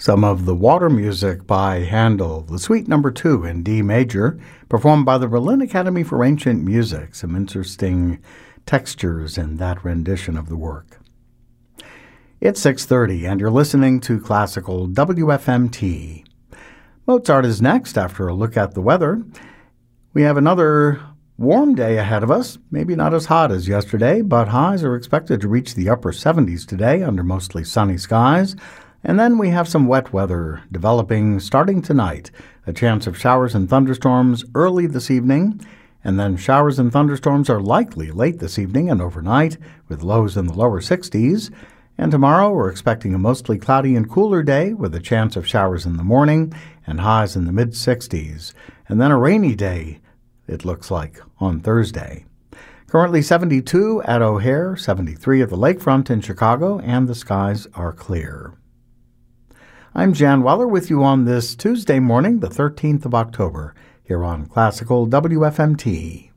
Some of the Water music by Handel, the Suite No. 2 in D major, performed by the Berlin Academy for Ancient Music. Some interesting textures in that rendition of the work. It's 6:30, and you're listening to Classical WFMT. Mozart is next after a look at the weather. We have another warm day ahead of us, maybe not as hot as yesterday, but highs are expected to reach the upper 70s today under mostly sunny skies. And then we have some wet weather developing starting tonight. A chance of showers and thunderstorms early this evening, and then showers and thunderstorms are likely late this evening and overnight, with lows in the lower 60s. And tomorrow we're expecting a mostly cloudy and cooler day with a chance of showers in the morning and highs in the mid-60s. And then a rainy day, it looks like, on Thursday. Currently 72 at O'Hare, 73 at the lakefront in Chicago, and the skies are clear. I'm Jan Weller with you on this Tuesday morning, the 13th of October, here on Classical WFMT.